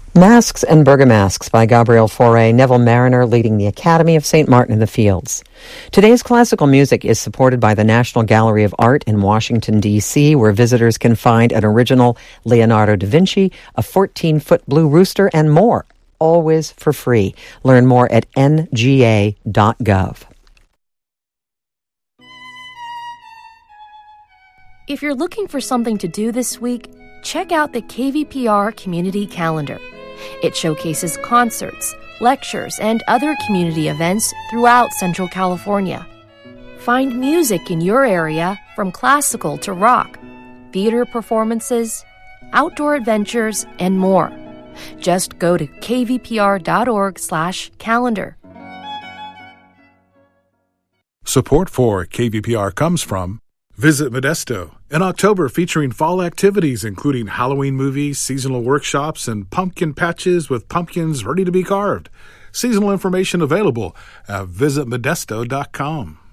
Masks and Bergamasks by Gabriel Fauré, Neville Mariner leading the Academy of St. Martin in the Fields. Today's classical music is supported by the National Gallery of Art in Washington, D.C., where visitors can find an original Leonardo da Vinci, a 14-foot blue rooster, and more, always for free. Learn more at nga.gov. If you're looking for something to do this week, check out the KVPR Community Calendar. It showcases concerts, lectures, and other community events throughout Central California. Find music in your area from classical to rock, theater performances, outdoor adventures, and more. Just go to kvpr.org/calendar. Support for KVPR comes from Visit Modesto, in October featuring fall activities including Halloween movies, seasonal workshops, and pumpkin patches with pumpkins ready to be carved. Seasonal information available at visitmodesto.com.